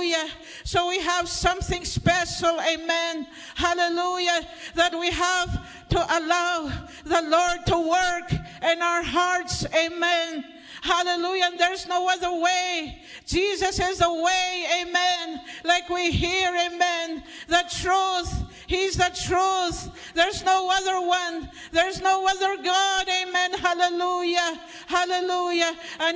Hallelujah. So we have something special, amen. Hallelujah. That we have to allow the Lord to work in our hearts, amen. Hallelujah. And there's no other way. Jesus is the way, amen. Like we hear, amen. The truth. He's the truth. There's no other one. There's no other God, amen. Hallelujah. Hallelujah. And